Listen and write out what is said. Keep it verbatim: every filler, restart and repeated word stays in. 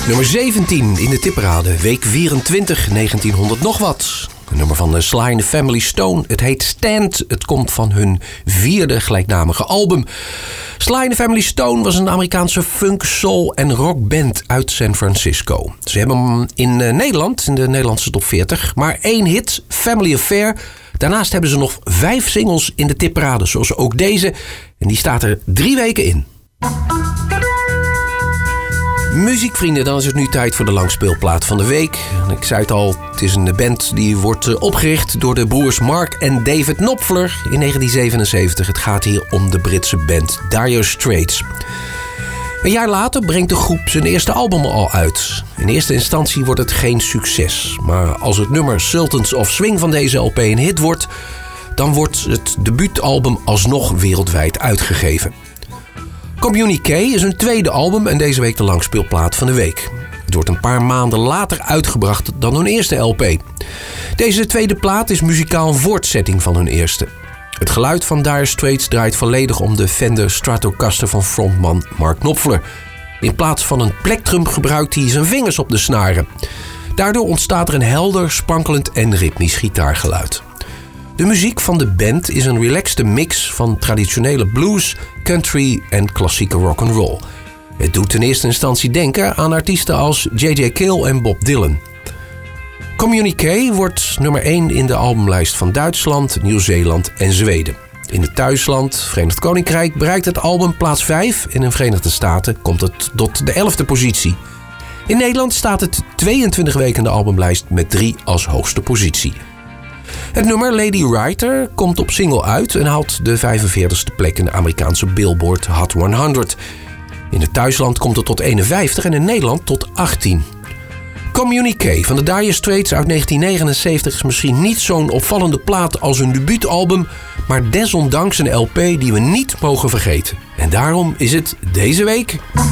Nummer zeventien in de tipparade, week vierentwintig, negentienhonderd nog wat. Een nummer van de Sly and the Family Stone. Het heet Stand. Het komt van hun vierde gelijknamige album. Sly and the Family Stone was een Amerikaanse funk, soul en rockband uit San Francisco. Ze hebben hem in Nederland, in de Nederlandse top veertig, maar één hit, Family Affair. Daarnaast hebben ze nog vijf singles in de tipparade, zoals ook deze. En die staat er drie weken in. Muziekvrienden, dan is het nu tijd voor de langspeelplaat van de week. Ik zei het al, het is een band die wordt opgericht door de broers Mark en David Knopfler in negentien zevenenzeventig. Het gaat hier om de Britse band Dire Straits. Een jaar later brengt de groep zijn eerste album al uit. In eerste instantie wordt het geen succes. Maar als het nummer Sultans of Swing van deze L P een hit wordt, dan wordt het debuutalbum alsnog wereldwijd uitgegeven. Communiqué is hun tweede album en deze week de langspeelplaat van de week. Het wordt een paar maanden later uitgebracht dan hun eerste L P. Deze tweede plaat is muzikaal een voortzetting van hun eerste. Het geluid van Dire Straits draait volledig om de Fender Stratocaster van frontman Mark Knopfler. In plaats van een plektrum gebruikt hij zijn vingers op de snaren. Daardoor ontstaat er een helder, sprankelend en ritmisch gitaargeluid. De muziek van de band is een relaxte mix van traditionele blues, country en klassieke rock'n'roll. Het doet in eerste instantie denken aan artiesten als J J Cale en Bob Dylan. Communiqué wordt nummer één in de albumlijst van Duitsland, Nieuw-Zeeland en Zweden. In het thuisland, Verenigd Koninkrijk, bereikt het album plaats vijf en in de Verenigde Staten komt het tot de elfde positie. In Nederland staat het tweeëntwintig weken in de albumlijst met drie als hoogste positie. Het nummer Lady Writer komt op single uit en haalt de vijfenveertigste plek in de Amerikaanse Billboard Hot honderd. In het thuisland komt het tot eenenvijftig en in Nederland tot achttien. Communiqué van de Dire Straits uit negentien negenenzeventig is misschien niet zo'n opvallende plaat als hun debuutalbum, maar desondanks een L P die we niet mogen vergeten. En daarom is het deze week